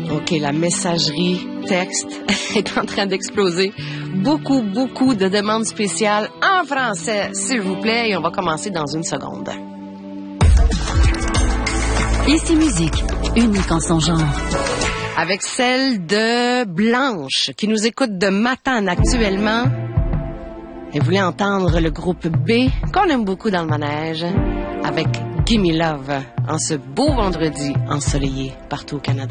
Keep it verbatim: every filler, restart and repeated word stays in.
OK, la messagerie texte est en train d'exploser. Beaucoup, beaucoup de demandes spéciales en français, s'il vous plaît, et on va commencer dans une seconde. Ici Musique, unique en son genre. Avec celle de Blanche, qui nous écoute de Matane actuellement. Elle voulait entendre le groupe B, qu'on aime beaucoup dans le manège, avec Gimme Love, en ce beau vendredi ensoleillé partout au Canada.